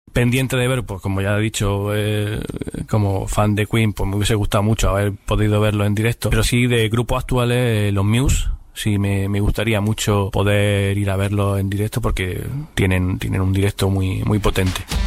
pendiente de ver, pues como ya he dicho, como fan de Queen, pues me hubiese gustado mucho haber podido verlo en directo. Pero sí, de grupos actuales, los Muse, sí me gustaría mucho poder ir a verlo en directo porque tienen un directo muy, muy potente.